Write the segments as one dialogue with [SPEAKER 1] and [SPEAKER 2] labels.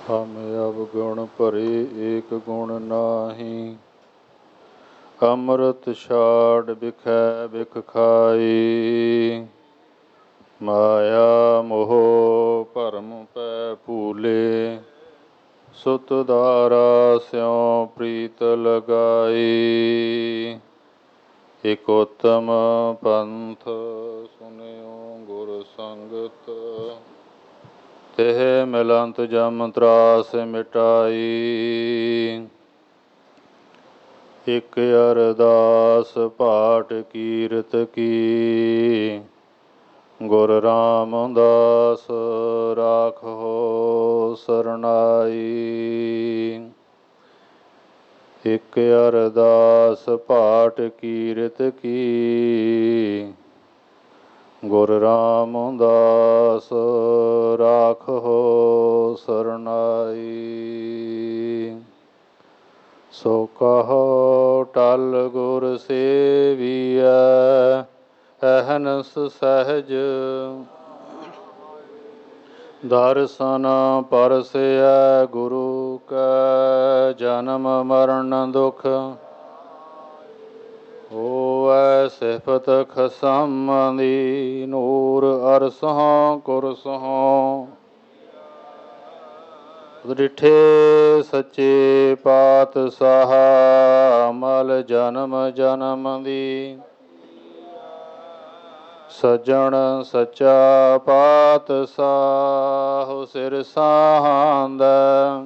[SPEAKER 1] हम अवगुण भरे एक गुण नाही। अमृत छाड़ बिखै बिख खाई। माया मोह भरम पै भूले। सुत दारा स्यों प्रीत लगाई। इक उत्तम पंथ सुनियो गुर संगत। तिह मिलंत जम त्रास मिटाई। इक अरदास पाठ कीरत की। गुर रामदास राखो सरनाई। इक अरदास पाठ कीरत की। गुर रामदास राखो सरनाई। सो कहो टल गुर सेविया। अहनस सहज दर्शन परसया गुरु का। जन्म मरण दुख होवै सिफत खसम दी। नूर अरसहों कुरसहों डिठे सच्चे पातशाह। मल जन्म जन्म दी। सज्जन सच्चा पातशाह सिर साहांदा।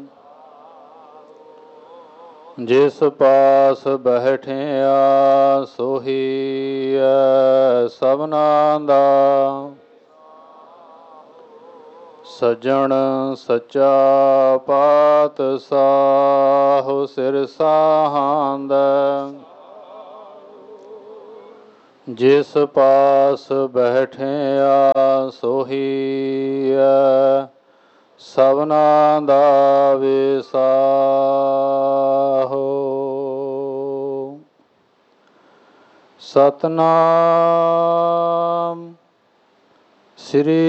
[SPEAKER 1] जिस पास बैठिया सोही सबना दा। सज्जन सच्चा पातशाह सिर साहांदा। जिस पास बैठिया सोही सबना दा विसाहो। सतनाम श्री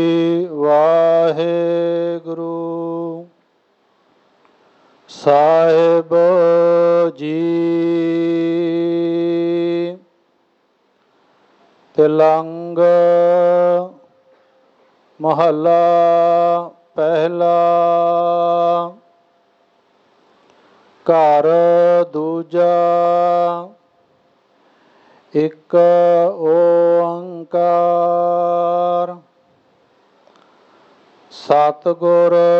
[SPEAKER 1] वाहेगुरु साहिब जी। तिलंग महला पहला। घर दूजा एक ओंकार। सतगुर